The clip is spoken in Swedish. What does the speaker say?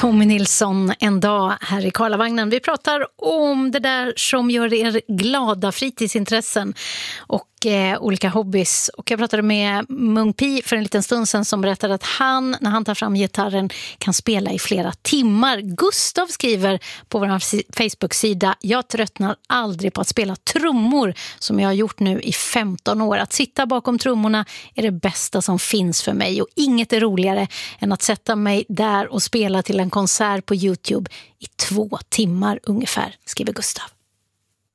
Tommy Nilsson, en dag här i Karlavagnen. Vi pratar om det där som gör er glada, fritidsintressen och olika hobbys. Och jag pratade med Mung Pi för en liten stund sedan som berättade att han, när han tar fram gitarren, kan spela i flera timmar. Gustav skriver på vår Facebook-sida: jag tröttnar aldrig på att spela trummor som jag har gjort nu i 15 år. Att sitta bakom trummorna är det bästa som finns för mig och inget är roligare än att sätta mig där och spela till en konsert på YouTube i 2 timmar ungefär, skriver Gustav.